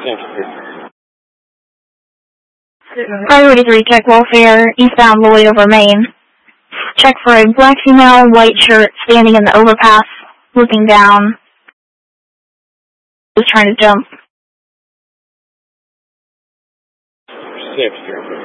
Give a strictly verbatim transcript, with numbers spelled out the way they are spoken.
Priority three, check welfare, eastbound Lloyd over Main. Check for a black female, white shirt, standing in the overpass, looking down. Was trying to jump. Six.